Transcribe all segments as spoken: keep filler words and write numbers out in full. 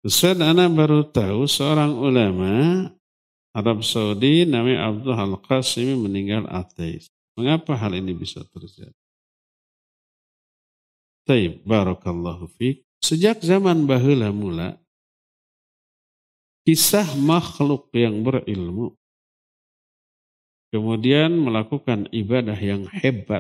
Ustaz, ana baru tahu seorang ulama Arab Saudi namanya Abdul Al-Qasimi meninggal ateis. Mengapa hal ini bisa terjadi? Taib, barakallahu fiik. Sejak zaman baheula mula, kisah makhluk yang berilmu, kemudian melakukan ibadah yang hebat,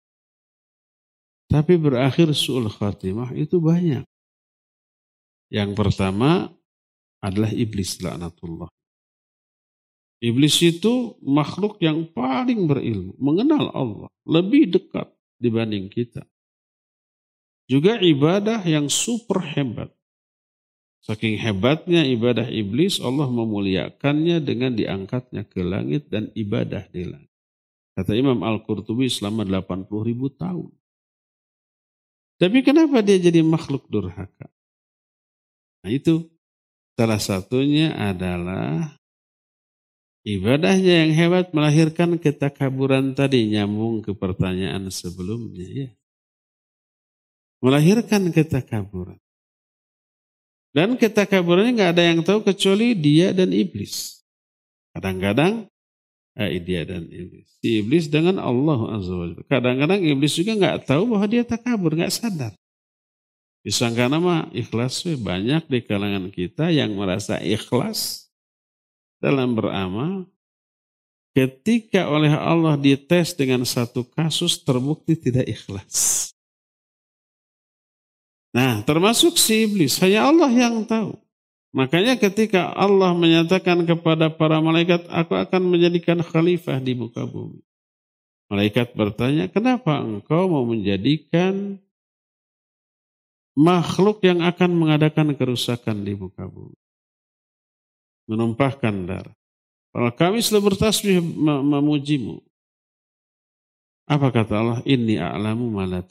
tapi berakhir su'ul khatimah itu banyak. Yang pertama adalah iblis laknatullah. Iblis itu makhluk yang paling berilmu, mengenal Allah, lebih dekat dibanding kita. Juga ibadah yang super hebat. Saking hebatnya ibadah iblis, Allah memuliakannya dengan diangkatnya ke langit dan ibadah di langit. Kata Imam Al-Qurtubi selama delapan puluh ribu tahun. Tapi kenapa dia jadi makhluk durhaka? Nah itu salah satunya adalah ibadahnya yang hebat melahirkan ketakaburan tadi, nyambung ke pertanyaan sebelumnya ya. Melahirkan ketakaburan. Dan ketakaburannya nggak ada yang tahu kecuali dia dan iblis. Kadang-kadang eh, dia dan iblis. Si iblis dengan Allah Azza wa Jalla. Kadang-kadang iblis juga nggak tahu bahwa dia takabur, nggak sadar. Disangka nama ikhlas, banyak di kalangan kita yang merasa ikhlas dalam beramal. Ketika oleh Allah dites dengan satu kasus terbukti tidak ikhlas. Nah, termasuk si iblis, hanya Allah yang tahu. Makanya ketika Allah menyatakan kepada para malaikat, aku akan menjadikan khalifah di muka bumi. Malaikat bertanya, kenapa engkau mau menjadikan makhluk yang akan mengadakan kerusakan di muka bumi? Menumpahkan darah. Kalau kami selalu bertasbih memujimu. Apa kata Allah? Inni a'lamu ma la